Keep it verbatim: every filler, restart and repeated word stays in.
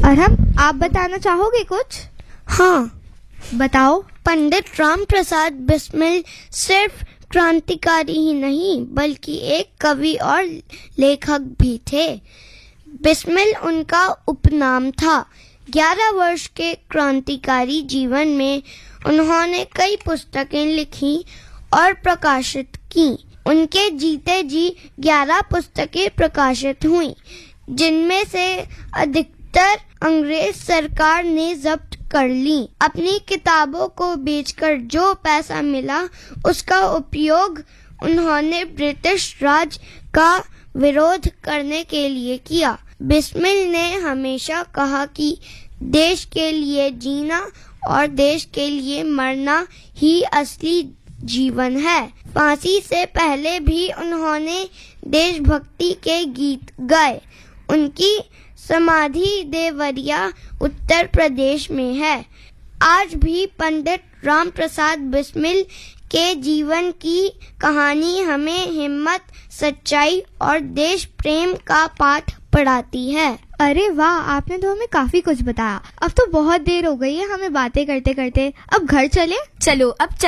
अरहम, आप बताना चाहोगे कुछ? हाँ, बताओ। पंडित राम प्रसाद बिस्मिल सिर्फ क्रांतिकारी ही नहीं बल्कि एक कवि और लेखक भी थे। बिस्मिल उनका उपनाम था। ग्यारह वर्ष के क्रांतिकारी जीवन में उन्होंने कई पुस्तकें लिखी और प्रकाशित की। उनके जीते जी ग्यारह पुस्तकें प्रकाशित हुईं, जिनमें से अधिकतर अंग्रेज सरकार ने जब्त कर ली। अपनी किताबों को बेचकर जो पैसा मिला उसका उपयोग उन्होंने ब्रिटिश राज का विरोध करने के लिए किया। बिस्मिल ने हमेशा कहा कि देश के लिए जीना और देश के लिए मरना ही असली जीवन है। फांसी से पहले भी उन्होंने देशभक्ति के गीत गाए। उनकी समाधि देवरिया उत्तर प्रदेश में है। आज भी पंडित राम प्रसाद बिस्मिल के जीवन की कहानी हमें हिम्मत, सच्चाई और देश प्रेम का पाठ पढ़ाती है। अरे वाह, आपने तो हमें काफी कुछ बताया। अब तो बहुत देर हो गई है हमें बातें करते करते। अब घर चलें? चलो अब